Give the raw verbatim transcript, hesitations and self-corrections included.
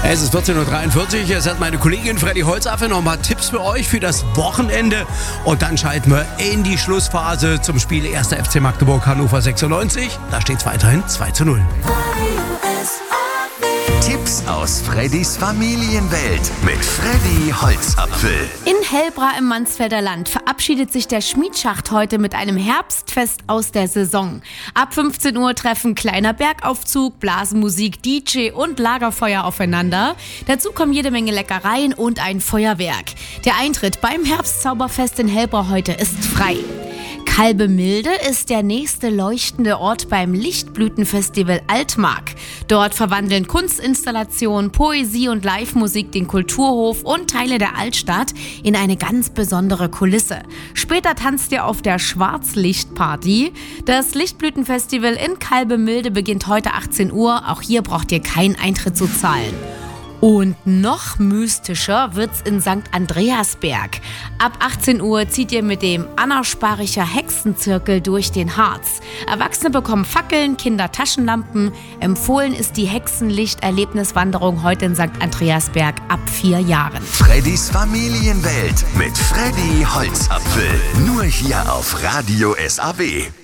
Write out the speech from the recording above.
Es ist vierzehn Uhr dreiundvierzig. Jetzt hat meine Kollegin Freddy Holzapfel noch mal Tipps für euch für das Wochenende. Und dann schalten wir in die Schlussphase zum Spiel erster F C Magdeburg Hannover sechsundneunzig. Da steht es weiterhin zwei zu null. Tipps aus Freddys Familienwelt mit Freddy Holzapfel. In Hellbra im Mansfelder Land verabschiedet sich der Schmiedschacht heute mit einem Herbstfest aus der Saison. Ab fünfzehn Uhr treffen kleiner Bergaufzug, Blasenmusik, D J und Lagerfeuer aufeinander. Dazu kommen jede Menge Leckereien und ein Feuerwerk. Der Eintritt beim Herbstzauberfest in Hellbra heute ist frei. Kalbemilde ist der nächste leuchtende Ort beim Lichtblütenfestival Altmark. Dort verwandeln Kunstinstallationen, Poesie und Live-Musik den Kulturhof und Teile der Altstadt in eine ganz besondere Kulisse. Später tanzt ihr auf der Schwarzlichtparty. Das Lichtblütenfestival in Kalbemilde beginnt heute achtzehn Uhr. Auch hier braucht ihr keinen Eintritt zu zahlen. Und noch mystischer wird's in Sankt Andreasberg. Ab achtzehn Uhr zieht ihr mit dem Anna-Sparicher Hexenzirkel durch den Harz. Erwachsene bekommen Fackeln, Kinder Taschenlampen. Empfohlen ist die Hexenlicht-Erlebniswanderung heute in Sankt Andreasberg ab vier Jahren. Freddys Familienwelt mit Freddy Holzapfel. Nur hier auf Radio S A W.